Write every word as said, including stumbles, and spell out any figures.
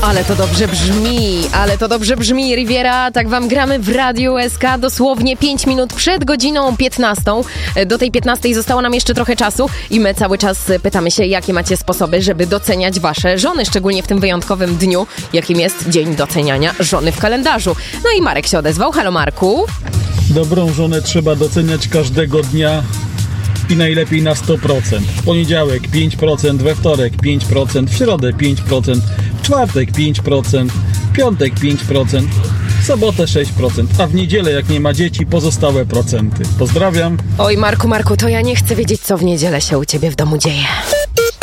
Ale to dobrze brzmi, ale to dobrze brzmi, Riviera. Tak wam gramy w Radiu S K dosłownie pięć minut przed godziną piętnastą. Do tej piętnastej zostało nam jeszcze trochę czasu i my cały czas pytamy się, jakie macie sposoby, żeby doceniać wasze żony, szczególnie w tym wyjątkowym dniu, jakim jest Dzień Doceniania Żony w kalendarzu. No i Marek się odezwał. Halo, Marku. Dobrą żonę trzeba doceniać każdego dnia i najlepiej na sto procent. W poniedziałek pięć procent, we wtorek pięć procent, w środę pięć procent, w czwartek pięć procent, w piątek pięć procent, w sobotę sześć procent, a w niedzielę, jak nie ma dzieci, pozostałe procenty. Pozdrawiam. Oj, Marku, Marku, to ja nie chcę wiedzieć, co w niedzielę się u ciebie w domu dzieje.